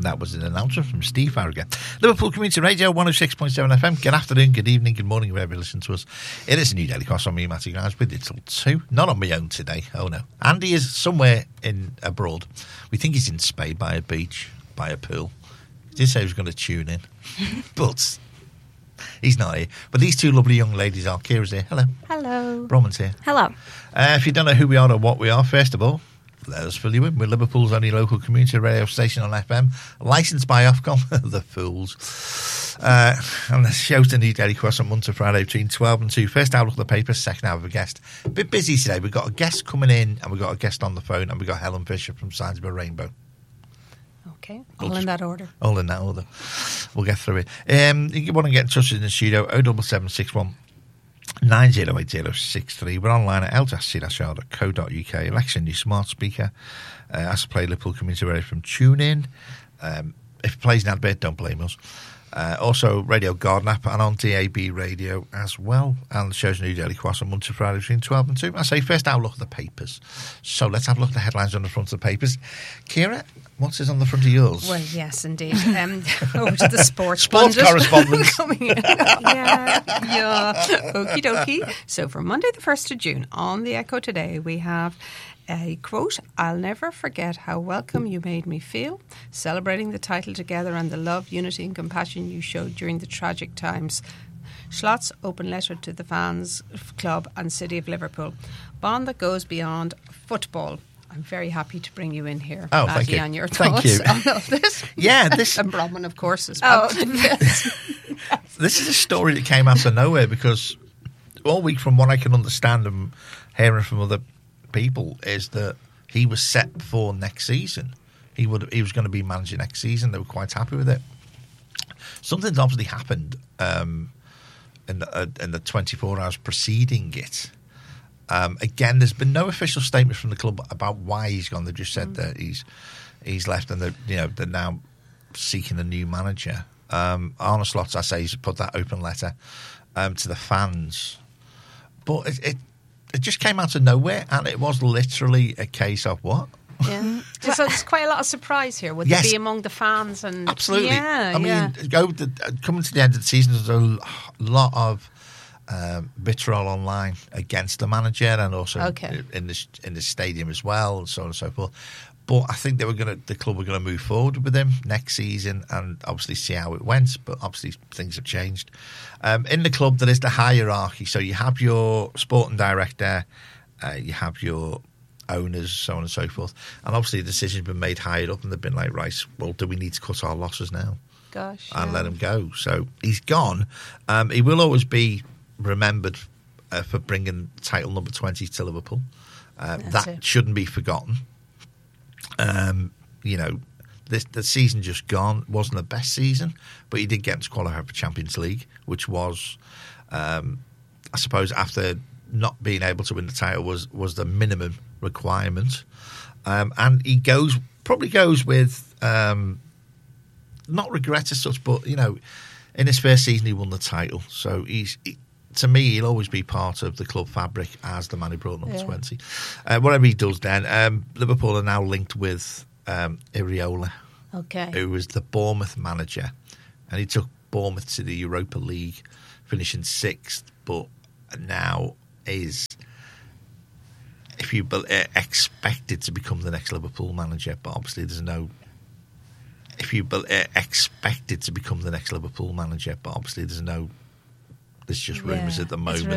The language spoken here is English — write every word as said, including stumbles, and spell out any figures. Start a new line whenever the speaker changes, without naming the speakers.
That was an announcement from Steve Farragut. Liverpool Community Radio, one oh six point seven F M. Good afternoon, good evening, good morning, wherever you listen to us. It is a new Daily Cross on me, Matty Grimes, with it till two. Not on my own today, oh no. Andy is somewhere in abroad. We think he's in Spain by a beach, by a pool. He did say he was going to tune in, but he's not here. But these two lovely young ladies are. Kira's here. Hello.
Hello.
Bronwyn's here.
Hello.
Uh, if you don't know who we are or what we are, first of all, let us fill you in. We're Liverpool's only local community radio station on F M, licensed by Ofcom, the fools. Uh, and the show's the new Daily Cross on Monday to Friday between twelve and two. First hour, look at the papers, second hour of a guest. A bit busy today. We've got a guest coming in, and we've got a guest on the phone, and we've got Helen Fisher from Signs of a Rainbow.
Okay, all in that order.
All in that order. We'll get through it. Um, you want to get in touch in the studio, oh seven seven six one nine oh eight oh six three. We're online at l dash c dash r dot co dot u k. Alexa, your smart speaker. Uh, as to play Liverpool Community Radio from TuneIn. Um, if it plays an advert, don't blame us. Uh, also, Radio Garden app and on D A B radio as well. And the show's new Daily Cross on Monday to Friday between twelve and two. I say first now look at the papers. So let's have a look at the headlines on the front of the papers. Kira, what's this on the front of yours?
Well, yes, indeed. Um, over to the sports
Sports correspondence.
Coming in. Yeah, yeah. Okie dokie. So for Monday the first of June, on the Echo Today, we have a quote, "I'll never forget how welcome you made me feel, celebrating the title together and the love, unity and compassion you showed during the tragic times. Schlott's open letter to the fans club and City of Liverpool. Bond that goes beyond football." I'm very happy to bring you in here,
oh,
Matty,
thank you.
on your
thank
thoughts
you.
on all this.
Yeah, this...
and Bronwyn, of course, as well. Oh.
This is a story that came out of nowhere because all week, from what I can understand and hearing from other people, is that he was set for next season. He would he was going to be managing next season. They were quite happy with it. Something's obviously happened um, in the uh, in the twenty-four hours preceding it. Um, again, there's been no official statement from the club about why he's gone. They've just said mm. that he's he's left, and they're you know they're now seeking a new manager. Um, Arne Slot, I say, he's put that open letter um, to the fans, but it, it it just came out of nowhere, and it was literally a case of what.
Yeah. So there's quite a lot of surprise here. Would yes. there be among the fans? And
absolutely.
Yeah,
I mean,
yeah.
go to, coming to the end of the season, there's a lot of um, vitriol online against the manager, and also
okay.
in the in the stadium as well, and so on and so forth. But I think they were going to, the club were going to move forward with him next season, and obviously see how it went. But obviously things have changed. Um, in the club, there is the hierarchy. So you have your sporting director, uh, you have your owners, so on and so forth. And obviously the decision's been made higher up, and they've been like, right, well, do we need to cut our losses now?
Gosh,
and
yeah.
let him go. So he's gone. Um, he will always be remembered uh, for bringing title number twenty to Liverpool. Uh, that it. shouldn't be forgotten. Um, you know, this the season just gone wasn't the best season, but he did get to qualify for Champions League, which was, um, I suppose, after not being able to win the title was was the minimum requirement. Um, and he goes probably goes with um, not regret as such, but you know, in his first season he won the title, so he's. He, to me, he'll always be part of the club fabric as the man who brought number yeah. twenty. Uh, whatever he does then, um, Liverpool are now linked with um, Iraola,
okay.
who was the Bournemouth manager. And he took Bournemouth to the Europa League, finishing sixth, but now is, if you be, uh, expected to become the next Liverpool manager, but obviously there's no... If you be, uh, expected to become the next Liverpool manager, but obviously there's no... There's just rumours
yeah,
at the moment.